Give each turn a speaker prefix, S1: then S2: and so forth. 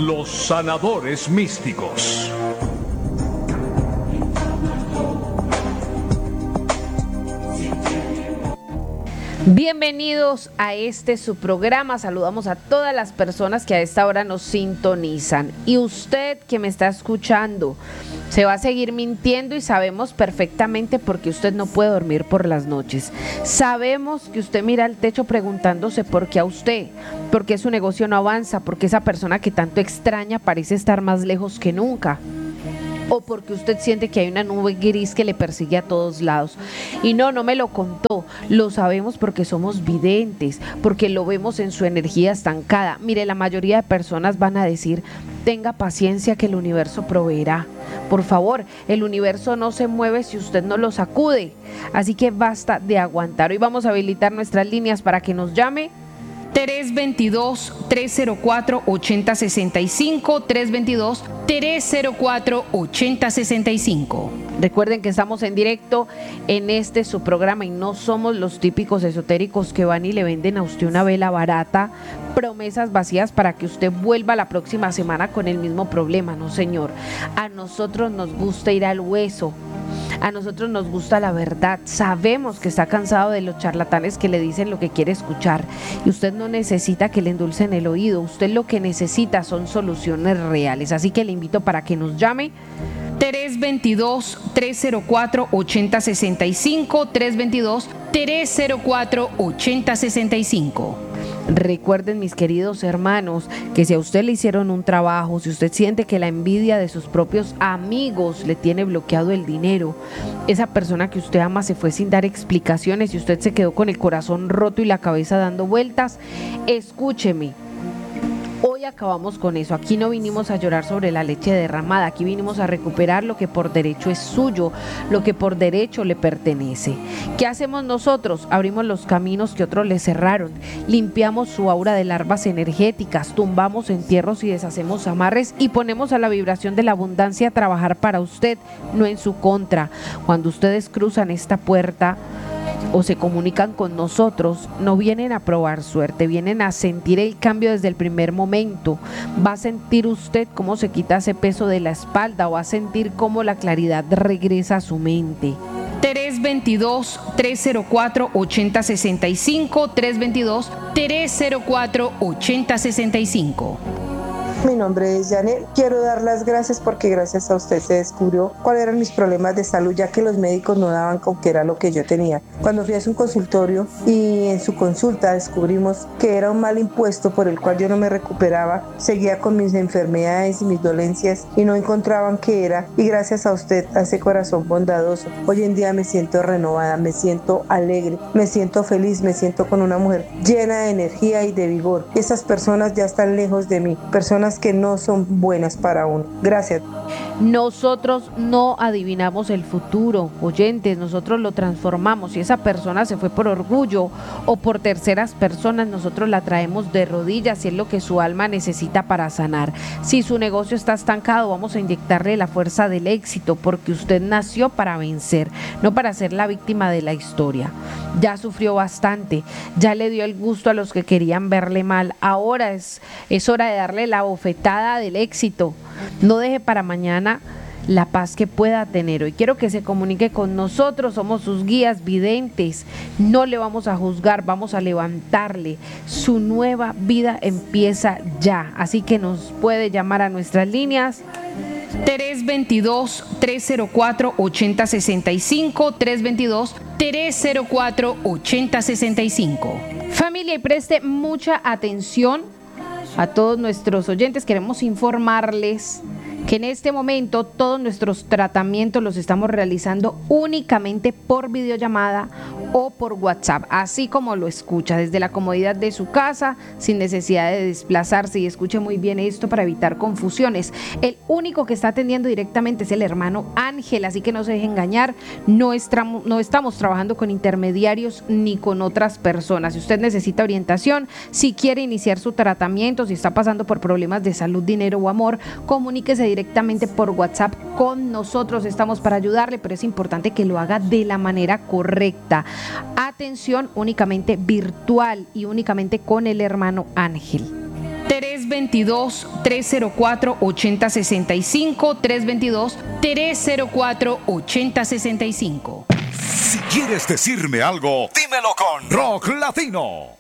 S1: los sanadores místicos.
S2: Bienvenidos a su programa. Saludamos a todas las personas que a esta hora nos sintonizan. Y usted que me está escuchando, se va a seguir mintiendo y sabemos perfectamente por qué usted no puede dormir por las noches. Sabemos que usted mira al techo preguntándose por qué a usted, por qué su negocio no avanza, por qué esa persona que tanto extraña parece estar más lejos que nunca. O porque usted siente que hay una nube gris que le persigue a todos lados. Y no me lo contó, lo sabemos porque somos videntes, porque lo vemos en su energía estancada. Mire, la mayoría de personas van a decir, tenga paciencia que el universo proveerá. Por favor, el universo no se mueve si usted no lo sacude. Así que basta de aguantar. Hoy vamos a habilitar nuestras líneas para que nos llame. 322-304-8065, 322-304-8065. Recuerden que estamos en directo en su programa y no somos los típicos esotéricos que van y le venden a usted una vela barata, promesas vacías para que usted vuelva la próxima semana con el mismo problema. No, señor. A nosotros nos gusta ir al hueso. A nosotros nos gusta la verdad. Sabemos que está cansado de los charlatanes que le dicen lo que quiere escuchar y usted no necesita que le endulcen el oído. Usted lo que necesita son soluciones reales. Así que le invito para que nos llame 322-304-8065, 322-304-8065. Recuerden, mis queridos hermanos, que si a usted le hicieron un trabajo, si usted siente que la envidia de sus propios amigos le tiene bloqueado el dinero, esa persona que usted ama se fue sin dar explicaciones y usted se quedó con el corazón roto y la cabeza dando vueltas, escúcheme. Hoy acabamos con eso. Aquí no vinimos a llorar sobre la leche derramada, aquí vinimos a recuperar lo que por derecho es suyo, lo que por derecho le pertenece. ¿Qué hacemos nosotros? Abrimos los caminos que otros le cerraron, limpiamos su aura de larvas energéticas, tumbamos entierros y deshacemos amarres y ponemos a la vibración de la abundancia a trabajar para usted, no en su contra. Cuando ustedes cruzan esta puerta o se comunican con nosotros, no vienen a probar suerte, vienen a sentir el cambio desde el primer momento. Va a sentir usted cómo se quita ese peso de la espalda o va a sentir cómo la claridad regresa a su mente. 322-304-8065, 322-304-8065.
S3: Mi nombre es Janet. Quiero dar las gracias porque gracias a usted se descubrió cuáles eran mis problemas de salud, ya que los médicos no daban con qué era lo que yo tenía. Cuando fui a su consultorio y en su consulta descubrimos que era un mal impuesto por el cual yo no me recuperaba, seguía con mis enfermedades y mis dolencias y no encontraban qué era. Y gracias a usted, a ese corazón bondadoso, hoy en día me siento renovada, me siento alegre, me siento feliz, me siento con una mujer llena de energía y de vigor. Y esas personas ya están lejos de mí, personas que no son buenas para uno. Gracias.
S2: Nosotros no adivinamos el futuro, oyentes, nosotros lo transformamos. Si esa persona se fue por orgullo o por terceras personas, nosotros la traemos de rodillas y es lo que su alma necesita para sanar. Si su negocio está estancado, vamos a inyectarle la fuerza del éxito, porque usted nació para vencer, no para ser la víctima de la historia. Ya sufrió bastante, ya le dio el gusto a los que querían verle mal. Ahora es hora de darle la bofetada del éxito. No deje para mañana la paz que pueda tener hoy. Quiero que se comunique con nosotros, somos sus guías videntes. No le vamos a juzgar, vamos a levantarle. Su nueva vida empieza ya. Así que nos puede llamar a nuestras líneas 322-304-8065, 322-304-8065. Familia, y preste mucha atención a todos nuestros oyentes. Queremos informarles que en este momento todos nuestros tratamientos los estamos realizando únicamente por videollamada o por WhatsApp, así como lo escucha, desde la comodidad de su casa, sin necesidad de desplazarse. Y escuche muy bien esto para evitar confusiones. El único que está atendiendo directamente es el hermano Ángel, así que no se deje engañar, no estamos trabajando con intermediarios ni con otras personas. Si usted necesita orientación, si quiere iniciar su tratamiento, si está pasando por problemas de salud, dinero o amor, comuníquese directamente por WhatsApp con nosotros. Estamos para ayudarle, pero es importante que lo haga de la manera correcta. Atención, únicamente virtual y únicamente con el hermano Ángel. 322-304-8065, 322-304-8065.
S1: Si quieres decirme algo, dímelo con Rock Latino.